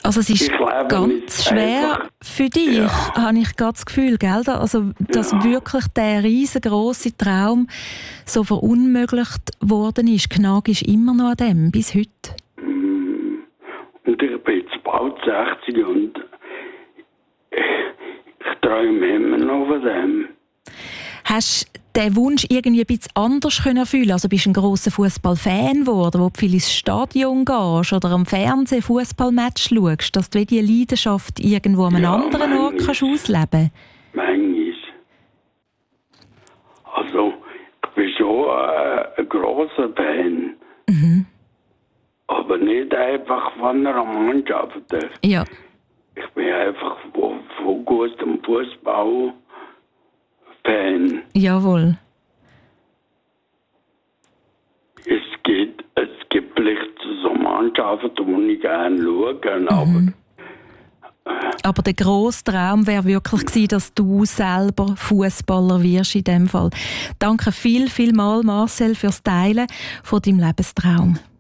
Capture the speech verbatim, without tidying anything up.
Also es ist glaube, ganz schwer einfach, für dich, ja. habe ich gerade das Gefühl, gell? Also, dass Ja. wirklich der riesengroße Traum so verunmöglicht worden ist. Knagst immer noch an dem, bis heute. Und ich bin jetzt bald sechzig und ich träume immer noch von dem. Hast du den Wunsch irgendwie ein bisschen anders können fühlen? Also bist du ein grosser Fußballfan geworden, wo du viel ins Stadion gehst oder am Fernsehen Fußballmatch schaust, dass du die Leidenschaft irgendwo an einem Ja, anderen Ort kannst ausleben kannst? Manchmal. Also, ich bin schon äh, ein grosser Fan. Mhm. Aber nicht einfach von einer Mannschaft. Ja. Ich bin einfach von, von gutem Fußball Fan. Jawohl. Es gibt, es gibt vielleicht so Mannschaften, die ich gerne schaue, aber... Mhm. Aber der grosse Traum wäre wirklich gewesen, dass du selber Fußballer wirst in dem Fall. Danke viel, viel mal, Marcel, fürs Teilen von deinem Lebenstraum.